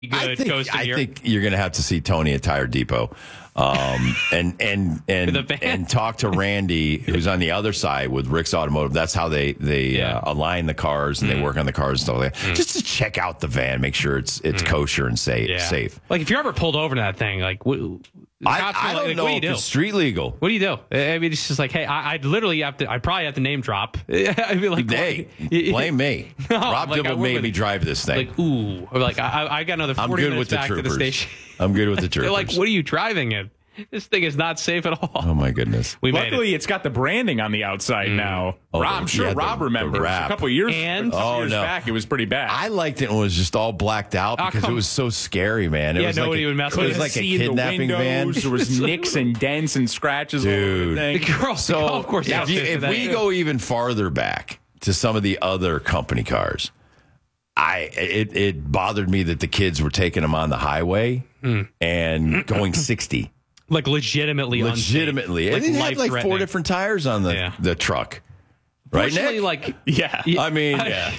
good goes to I think you're going to have to see Tony at Tire Depot, and talk to Randy, who's on the other side with Rick's Automotive. That's how they align the cars and they work on the cars and stuff like that. Just to check out the van, make sure it's kosher and safe. Like if you're ever pulled over to that thing, like I don't know if it's street legal. What do you do? I mean, it's just like, hey, I'd literally have to. I probably have to name drop. I'd be like, hey, blame me. No, Rob Dibble made me drive this thing. Like, ooh, or like I got another 40 minutes back to the station. I'm good with the troopers. They're like, what are you driving in? This thing is not safe at all. Oh my goodness! Luckily, it's got the branding on the outside now. I'm sure Rob remembers a couple years back. It was pretty bad. I liked it when it was just all blacked out because it was so scary, man. It was nobody would mess with it. It was like a kidnapping van. There was nicks and dents and scratches. Dude, all over the thing. So of course, if we go even farther back to some of the other company cars, it bothered me that the kids were taking them on the highway and going 60. Like legitimately. And they had like 4 different tires on the truck. Right, Nick? I mean,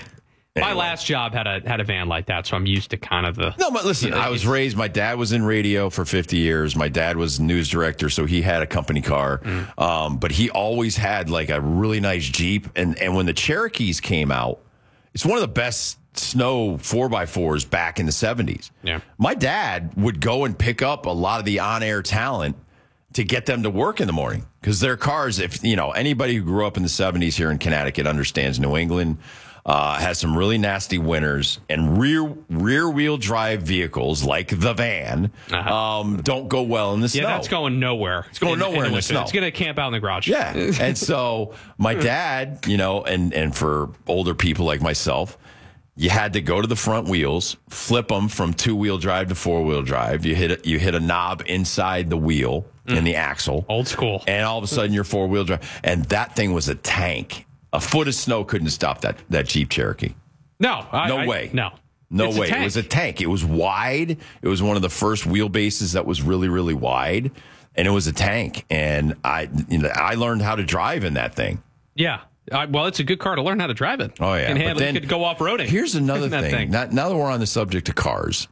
My last job had a van like that, so I'm used to kind of the... No, but listen, I was raised... My dad was in radio for 50 years. My dad was news director, so he had a company car. But he always had like a really nice Jeep. And when the Cherokees came out, it's one of the best snow 4x4s back in the 70s. Yeah. My dad would go and pick up a lot of the on-air talent to get them to work in the morning because their cars, if anybody who grew up in the 70s here in Connecticut understands New England has some really nasty winters, and rear wheel drive vehicles like the van don't go well in the snow. Yeah, that's going nowhere. It's going nowhere in the snow. It's going to camp out in the garage. Yeah. And so my dad, and for older people like myself, you had to go to the front wheels, flip them from 2-wheel drive to 4-wheel drive. You hit a knob inside the wheel in the axle. Old school. And all of a sudden you're 4-wheel drive. And that thing was a tank. A foot of snow couldn't stop that Jeep Cherokee. No. No way. No way. It was a tank. It was wide. It was one of the first wheelbases that was really, really wide. And it was a tank. And I learned how to drive in that thing. Yeah. Well, it's a good car to learn how to drive it. Oh, yeah. And you could go off-roading. Here's another thing. Now that we're on the subject of cars,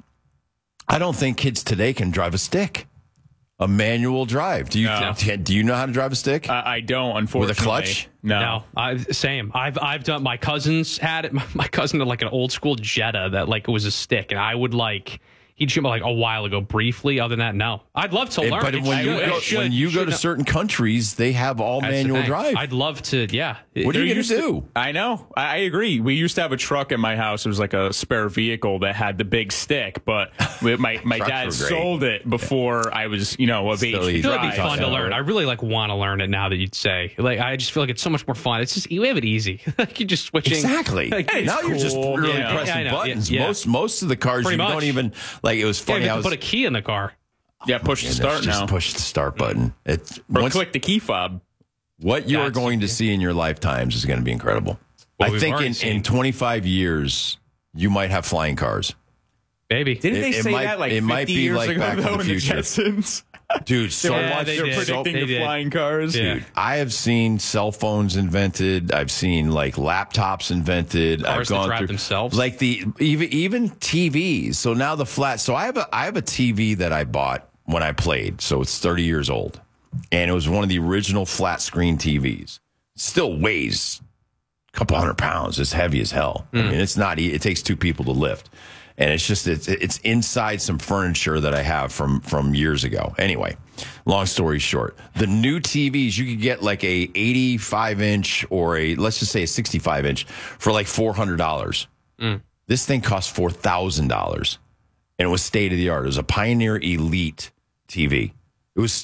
I don't think kids today can drive a stick. A manual drive. Do you know how to drive a stick? I don't, unfortunately. With a clutch? No. Same. I've done. My cousins had it. My cousin had like an old school Jetta that like was a stick, and I would like. He'd shoot me like a while ago, briefly. Other than that, no. I'd love to learn. But when you go to certain countries, they have all manual drive. I'd love to. Yeah. What are you going to do? I know. I agree. We used to have a truck in my house. It was like a spare vehicle that had the big stick, but my dad sold it before I was, of age to drive. It would be fun to learn. I really want to learn it now that you'd say. Like, I just feel like it's so much more fun. It's just we have it easy. Like you're just switching. Exactly. Like, now you're just really pressing buttons. Yeah. Most of the cars you don't even like. It was funny. You have to put a key in the car. Yeah, push the start now. Just push the start button. Click the key fob. What you are going to see in your lifetimes is going to be incredible. I think in 25 years, you might have flying cars. Baby. Didn't they say that like 50 years ago, Back though, to the Future. Jetsons? Dude, so much. They're predicting the flying cars. Yeah. Dude, I have seen cell phones invented. I've seen like laptops invented. Cars that drive themselves. Like even TVs. So now the flat. So I have a TV that I bought when I played. So it's 30 years old, and it was one of the original flat screen TVs. Still weighs a couple hundred pounds. It's heavy as hell. I mean, it's not. It takes 2 people to lift. And it's just it's inside some furniture that I have from years ago. Anyway, long story short, the new TVs, you could get like a 85-inch or let's just say a 65-inch for like $400. This thing cost $4,000, and it was state of the art. It was a Pioneer Elite TV. It was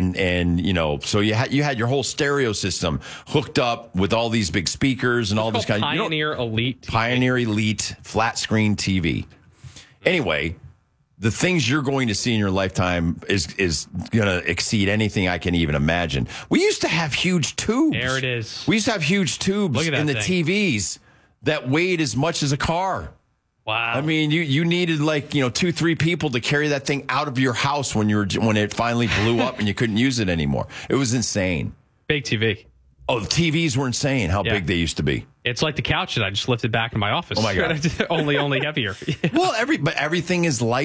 so you had your whole stereo system hooked up with all these big speakers and all this kind of Pioneer Elite TV. Pioneer Elite flat screen TV. Anyway, the things you're going to see in your lifetime is going to exceed anything I can even imagine. We used to have huge tubes. There it is. We used to have huge tubes in the TVs that weighed as much as a car. Wow. I mean, you needed 2-3 people to carry that thing out of your house when it finally blew up and you couldn't use it anymore. It was insane. Big TV. Oh, the TVs were insane how big they used to be. It's like the couch that I just lifted back in my office. Oh, my God. only heavier. Well, but everything is light.